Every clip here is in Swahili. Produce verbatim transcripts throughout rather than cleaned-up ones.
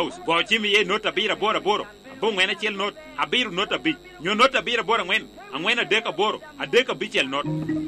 house go chimi ye nota bira bora boro abo ngwena chel not abiru nota bi nyo nota bira bora ngwen angwena deka boro adeka bichel not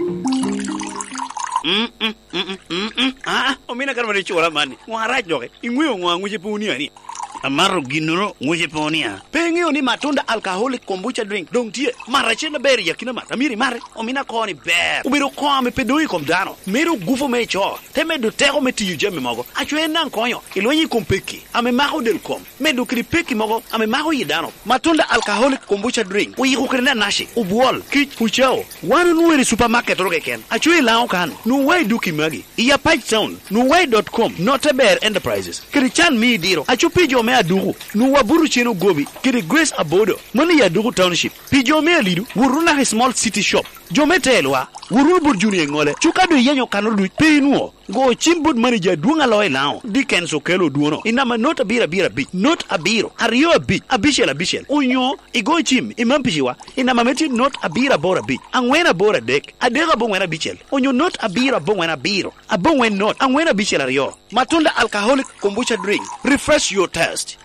Mm mm mm mm mm ah omina karma ni chola mani ngwara joge ingwe ngwangu chepuni ani amaro ginoro nguje ponia pengeo ni matunda alcoholic kombucha drink dong tie mara chena beri yakina mata miri mare omina koni ber ubiro kome pedoi kom dano mero gufo me cho teme do tero meti jeme mogo achwe nan konyo ilonyi kompeki ame maho del kom medo kri peki mogo ame maho yidano matunda alcoholic kombucha drink uyi kukrena nashi ubwol kich puchao wanu nuweri supermarket roge ken achwe lao kan nuwai duki magi iya page sound nuwai dot com noteber enterprises krichan mi diro achupijo me adugu nu waburu cheno gobi kiri Grace Abodo mani ya dugu township pijo me lidu wuruna small city shop jometelwa wurul burjuni ngole chukado yenyo kanodu penuo go chimbud mani ja duanga loy lao diken so kelo duono inama nota bira bira bi not abiro ariyo bi abishel abishel unyo igo chim imampishiwa inama meti not abira bora bi angwena bora dek adega bongwena bichel unyo not abira bongwena biro abongwen not angwena bichel ariyo matunda alcoholic kombucha drink refresh your taste.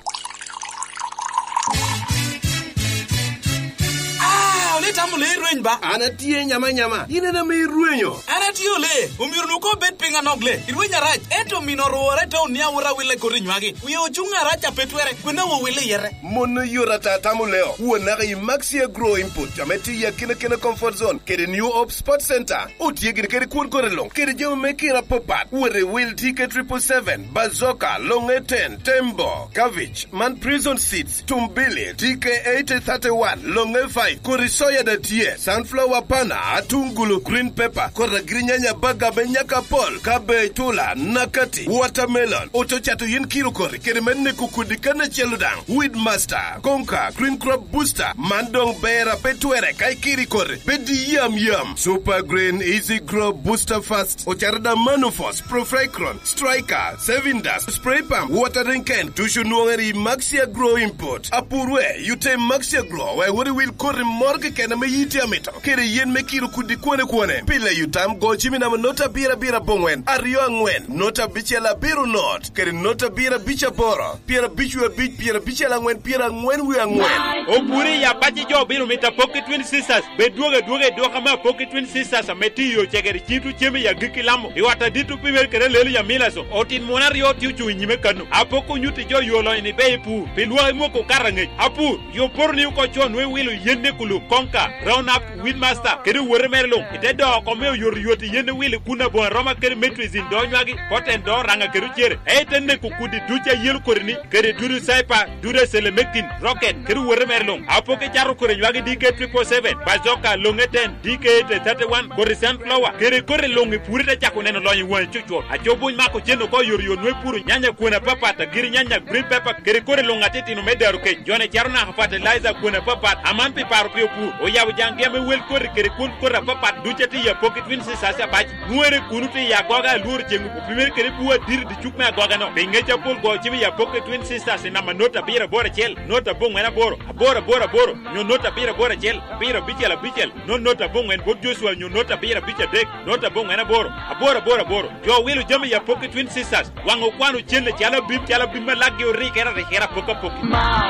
Tamu le rueny ba ana tie nyama nyama ine na me ruenyo ana tio le umiru nuko bet pinga nogle irwenya raj eto minoro to nia ura wile korinywagi wi ochunga racha petwere kuna wo wile yere mono yora ta tamu leo wona ga Maxia Grow Input ameti ya kina kina comfort zone kede New Hope Sport Center utie gine kede kun korelong kede jemo mekira popat wore will ticket triple seven bazooka longe ten tembo cabbage man prison seats tumbili T K eight thirty-one longe five korisoya da tie sunflower pana atungulu green pepper kora grinyanya baga benyaka pol kabe tula nakati watermelon otochato yin kilo kori kede menne kukudi kana cheludang weed master konka green crop booster mandong bera petwere kai kiri kori bedi yam yam super green easy grow booster fast ocharada manufos profricron striker sevindas spray pump watering can tushu nuangeri Maxia Grow Import apurwe yute Maxia Grow we wori will kori morgue kena me yiti amito kere yen me kiru kudi kwane kwane pile yutam go chimi na nota bira bira bongwen ariyo angwen nota bichela biru not kere nota bira bicha boro pira bichwe bich pira bichela ngwen pira ngwen wi angwen opuri ya bachi jo biru mita pocket twin sisters be duoge duoge doka ma pocket twin sisters ameti yo chegeri chitu chimi ya gikilamo iwata ditu pimer kere lelu ya milaso otin monario tiuchu nyime kanu apoko nyuti jo yolo ini beipu pilwa moko karange apu yo porni uko chon we wilu yende kulu konka round up Windmaster kede wore merlo ite do ko me yor yoti yende wili kuna bon roma kede metrizin do nywagi poten do ranga kede chere e tenne ko kudi duja yel korini kede duru saipa dure sele mekin rocket kede wore merlo apoke jaru kore nywagi D K triple seven bazooka longeten D K eight thirty-one korisan flower kede kore longi purita chako neno loyi won chucho ajobu mako cheno ko yor yo nwe puru nyanya kuna papa ta giri nyanya green pepper kede kore longati no medaru ke jone jaruna fertilizer kuna papa amampi paru pe pu o yabu jange me wel ko rekere kun ko ra papa duchati ya pocket win se sasa baji nuere kunuti ya goga lur jengu ko primer kere buwa dir di chukma goga no benga chapul go chimi ya pocket win se sasa na manota bira bora chel nota bongwena boro bora bora boro nyo nota bira bora chel bira bichela bichel no nota bongwen bo Joshua nyo nota bira bicha dek nota bongwena boro bora bora boro jo wilu jami ya pocket win se sasa wango kwanu chele chala bib chala bimma lagi ori kera rekera poka poki.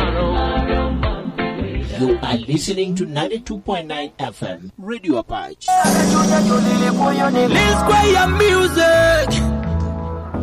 You are listening to ninety-two point nine F M Radio Apache. Let's play your music.